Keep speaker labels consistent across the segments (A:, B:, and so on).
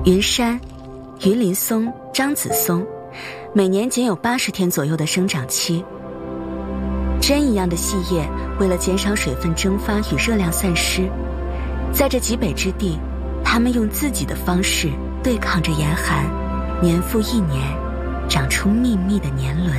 A: 云杉、榆林松、樟子松，每年仅有80天左右的生长期。针一样的细叶为了减少水分蒸发与热量散失，在这极北之地，它们用自己的方式对抗着严寒，年复一年长出密密的年轮。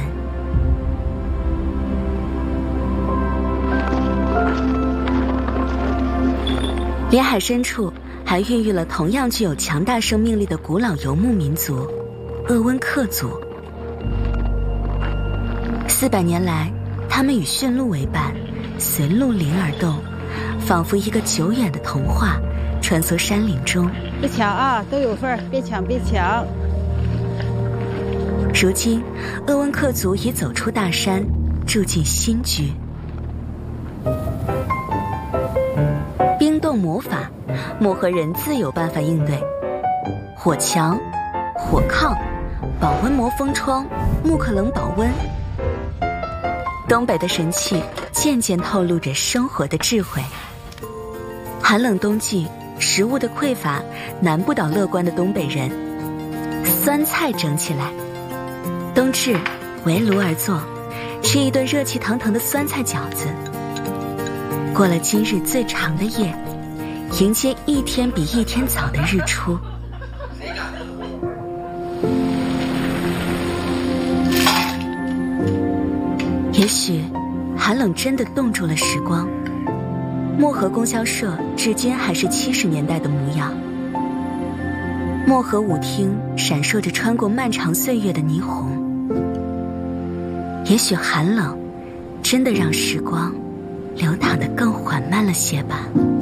A: 连海深处还孕育了同样具有强大生命力的古老游牧民族鄂温克族。400年来，他们与驯鹿为伴，随鹿林而动，仿佛一个久远的童话穿梭山林中。
B: 别抢啊，都有份儿，别抢别抢。
A: 如今鄂温克族已走出大山，住进新居。冰冻魔法，漠河人自有办法应对。火墙、火炕、保温膜封窗、木刻冷保温。东北的神器渐渐透露着生活的智慧。寒冷冬季，食物的匮乏难不倒乐观的东北人。酸菜整起来，冬至围炉而坐，吃一顿热气腾腾的酸菜饺子。过了今日最长的夜，迎接一天比一天早的日出。也许寒冷真的冻住了时光，漠河供销社至今还是70年代的模样。漠河舞厅闪烁着穿过漫长岁月的霓虹。也许寒冷真的让时光流淌得更缓慢了些吧。